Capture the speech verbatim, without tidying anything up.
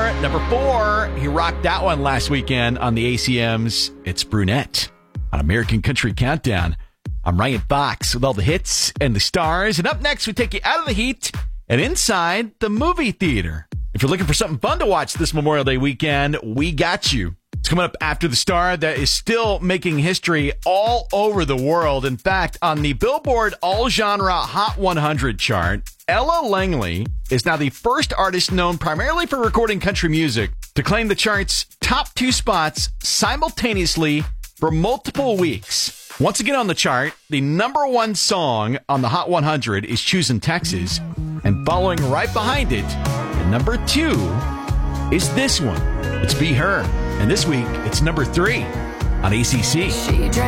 four. Number four, he rocked that one last weekend on the A C Ms. It's Brunette on American Country Countdown. I'm Ryan Fox with all the hits and the stars. And up next, we take you out of the heat and inside the movie theater. If you're looking for something fun to watch this Memorial Day weekend, we got you. It's coming up after the star that is still making history all over the world. In fact, on the Billboard All Genre Hot one hundred chart, Ella Langley is now the first artist known primarily for recording country music to claim the chart's top two spots simultaneously for multiple weeks. Once again on the chart, the number one song on the Hot one hundred is Choosin' Texas, and following right behind it, the number two is this one. It's Be Her. And this week, it's number three on A C C. She drank